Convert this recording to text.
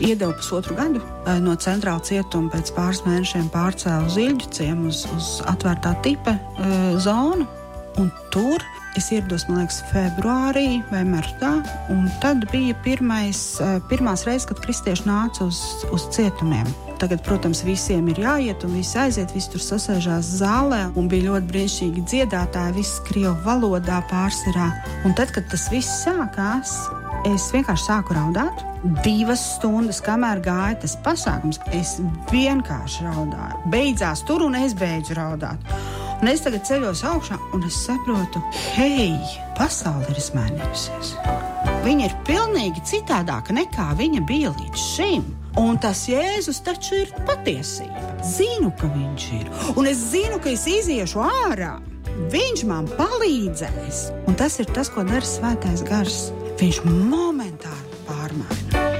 Iedeva 1,5 gadu no centrāla cietuma, pēc pāris mēnešiem pārcēla uz Ilģu ciemu, uz atvērtā tipa zonu. Un tur es ierados, man liekas, februārī vai martā. Un tad bija pirmās reizes, kad kristieši nāca uz cietumiem. Tagad, protams, visiem ir jāiet un visi aiziet, visi tur sasēžās zālē. Un bija ļoti brīnišķīgi dziedātāji, viss krievu valodā pārsvarā. Un tad, kad tas viss sākās, es vienkārši sāku raudāt. 2 stundas, kamēr gāja tas pasākums, es vienkārši raudāju. Beidzās tur un es beidzu raudāt. Un es tagad ceļos augšā un es saprotu, hei, pasaule ir izmainījusies. Viņa ir pilnīgi citādāka nekā viņa bija līdz šim. Un tas Jēzus taču ir patiesība. Zinu, ka viņš ir. Un es zinu, ka es iziešu ārā. Viņš man palīdzēs. Un tas ir tas, ko dara Svētais Gars. Viņš momentāli pārmaina.